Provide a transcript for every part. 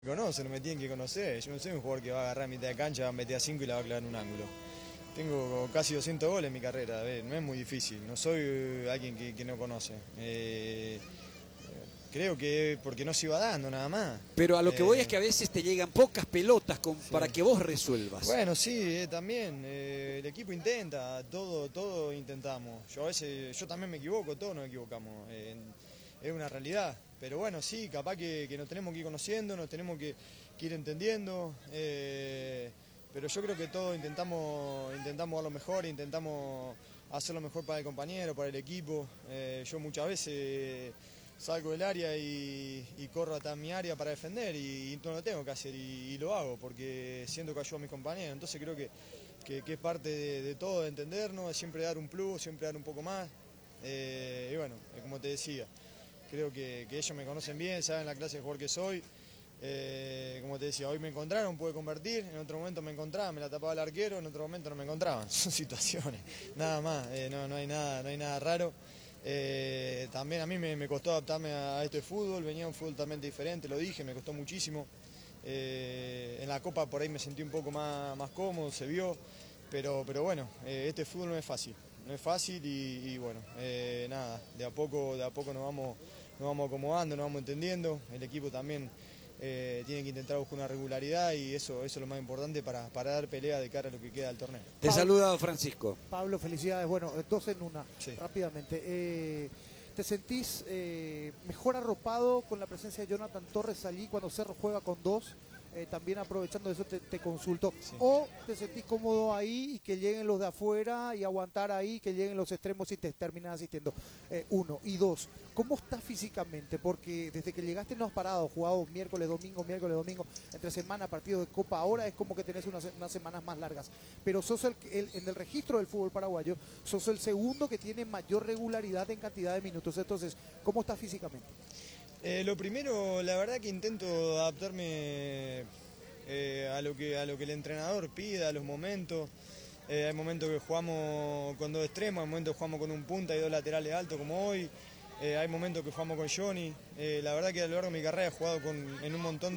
Conocen, no me tienen que conocer. Yo no soy un jugador que va a agarrar a mitad de cancha, va a meter a 5 y la va a clavar en un ángulo. Tengo casi 200 goles en mi carrera, no es muy difícil, no soy alguien que no conoce. Creo que porque no se iba dando nada más. Pero a lo que voy es que a veces te llegan pocas pelotas Sí. para que vos resuelvas. Bueno, sí, también. El equipo intenta, todo intentamos. Yo a veces, yo también me equivoco, todos nos equivocamos. Es una realidad. Pero bueno, sí, capaz que nos tenemos que ir conociendo, nos tenemos que ir entendiendo. Pero yo creo que todos intentamos dar lo mejor, intentamos hacer lo mejor para el compañero, para el equipo. Yo muchas veces salgo del área y corro hasta mi área para defender y no lo tengo que hacer y lo hago porque siento que ayudo a mis compañeros. Entonces creo que es parte de todo, de entendernos, de siempre dar un plus, siempre dar un poco más. Y bueno, como te decía, creo que ellos me conocen bien, saben la clase de jugador que soy. Como te decía, hoy me encontraron, pude convertir, en otro momento me encontraban, me la tapaba el arquero, en otro momento no me encontraban. Son situaciones, nada más, no hay nada raro. También a mí me costó adaptarme a este fútbol, venía un fútbol totalmente diferente, lo dije, me costó muchísimo. En la Copa por ahí me sentí un poco más cómodo, se vio, pero bueno, este fútbol no es fácil y bueno, nada, de a poco nos vamos acomodando, nos vamos entendiendo, el equipo también tiene que intentar buscar una regularidad y eso es lo más importante para dar pelea de cara a lo que queda del torneo. Te saluda Francisco. Pablo, felicidades. Bueno, dos en una, Sí. rápidamente. ¿Te sentís mejor arropado con la presencia de Jonathan Torres allí cuando Cerro juega con dos? También aprovechando eso te consulto. Sí. ¿O te sentís cómodo ahí y que lleguen los de afuera y aguantar ahí, que lleguen los extremos y te terminan asistiendo? Uno. Y dos, ¿cómo estás físicamente? Porque desde que llegaste no has parado, jugado miércoles, domingo, entre semana, partido de Copa. Ahora es como que tenés unas semanas más largas. Pero sos en el registro del fútbol paraguayo, sos el segundo que tiene mayor regularidad en cantidad de minutos. Entonces, ¿cómo estás físicamente? Lo primero, la verdad que intento adaptarme a lo que el entrenador pida, a los momentos. Hay momentos que jugamos con dos extremos, hay momentos que jugamos con un punta y dos laterales altos como hoy. Hay momentos que jugamos con Johnny. La verdad que a lo largo de mi carrera he jugado en un montón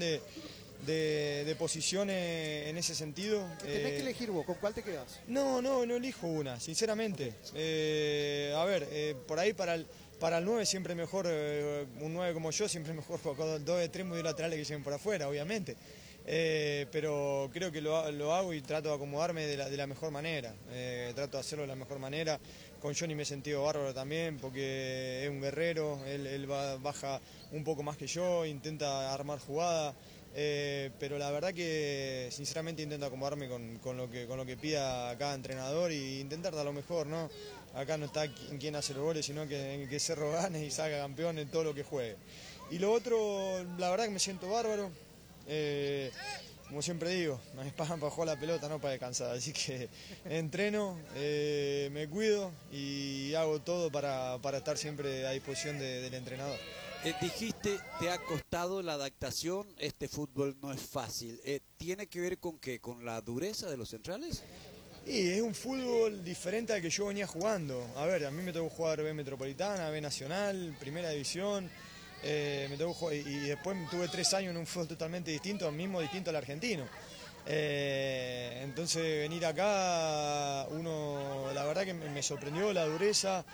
de posiciones en ese sentido. Tenés que elegir vos, ¿con cuál te quedás? No elijo una, sinceramente. Por ahí para el 9 siempre mejor, un 9 como yo, siempre mejor con dos extremos y dos laterales que lleguen por afuera, obviamente. Pero creo que lo hago y trato de acomodarme de la mejor manera. Trato de hacerlo de la mejor manera. Con Johnny me he sentido bárbaro también porque es un guerrero, él baja un poco más que yo, intenta armar jugada. Pero la verdad que sinceramente intento acomodarme con lo que pida cada entrenador e intentar dar lo mejor, ¿no? Acá no está quien hace los goles, sino que Cerro gane y salga campeón en todo lo que juegue. Y lo otro, la verdad que me siento bárbaro. Como siempre digo, me pagan para jugar la pelota, no para descansar. Así que entreno, me cuido y hago todo para estar siempre a disposición del entrenador. Dijiste, te ha costado la adaptación, este fútbol no es fácil. ¿Tiene que ver con qué? ¿Con la dureza de los centrales? Y es un fútbol diferente al que yo venía jugando. A ver, a mí me tocó jugar B Metropolitana, B Nacional, Primera División. Me tocó jugar, y después tuve 3 años en un fútbol totalmente distinto, distinto al argentino. Entonces venir acá, la verdad que me sorprendió la dureza.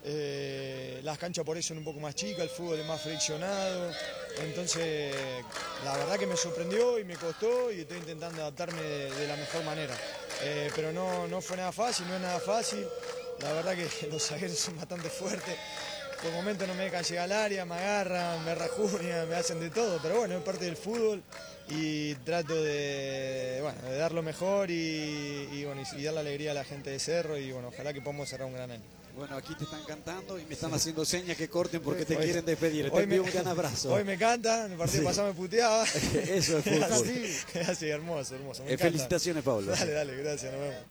Las canchas por eso son un poco más chicas, el fútbol es más friccionado. Entonces la verdad que me sorprendió y me costó y estoy intentando adaptarme de la mejor manera. Pero no fue nada fácil, no es nada fácil. La verdad que los zagueros son bastante fuertes. Por momentos no me dejan llegar al área, me agarran, me rajuñan, me hacen de todo. Pero bueno, es parte del fútbol y trato de dar lo mejor y dar la alegría a la gente de Cerro y bueno, ojalá que podamos cerrar un gran año. Bueno, aquí te están cantando y me están haciendo señas que corten porque te quieren despedir. Te envío un gran abrazo. Hoy me canta, en el partido pasado me puteaba. Eso es fútbol. Así, hermoso. Felicitaciones, Pablo. Dale, gracias, nos vemos.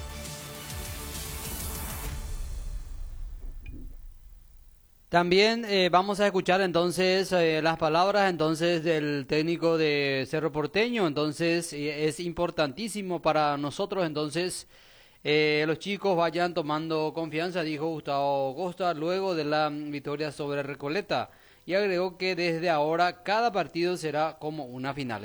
También vamos a escuchar entonces las palabras entonces del técnico de Cerro Porteño. Entonces es importantísimo para nosotros entonces los chicos vayan tomando confianza, dijo Gustavo Costa luego de la victoria sobre Recoleta. y agregó que desde ahora cada partido será como una final.